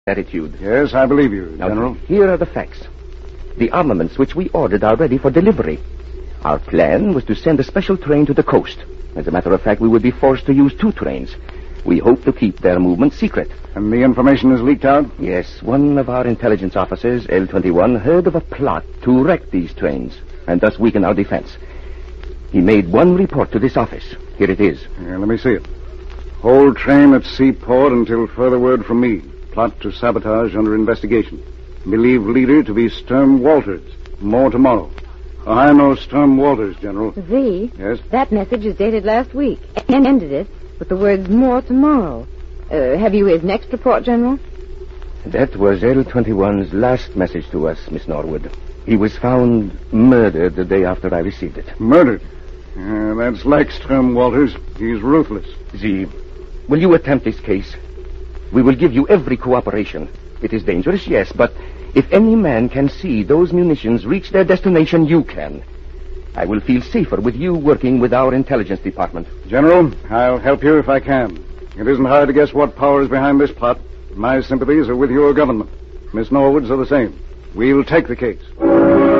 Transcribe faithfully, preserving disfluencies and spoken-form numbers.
attitude. Yes, I believe you, Now, General. here are the facts. The armaments which we ordered are ready for delivery. Our plan was to send a special train to the coast. As a matter of fact, we would be forced to use two trains. We hope to keep their movement secret. And the information is leaked out? Yes, one of our intelligence officers, L twenty-one, heard of a plot to wreck these trains and thus weaken our defense. He made one report to this office. Here it is. Yeah, let me see it. Hold train at seaport until further word from me. Plot to sabotage under investigation. Believe leader to be Sturm Walters. More tomorrow. Oh, I know Sturm Walters, General. Z? Yes? That message is dated last week and ended it with the words more tomorrow. Uh, have you his next report, General? That was L twenty-one's last message to us, Miss Norwood. He was found murdered the day after I received it. Murdered? Uh, that's like Sturm Walters. He's ruthless. Z, will you attempt this case? We will give you every cooperation. It is dangerous, yes, but if any man can see those munitions reach their destination, you can. I will feel safer with you working with our intelligence department. General, I'll help you if I can. It isn't hard to guess what power is behind this plot. My sympathies are with your government. Miss Norwood's are the same. We'll take the case.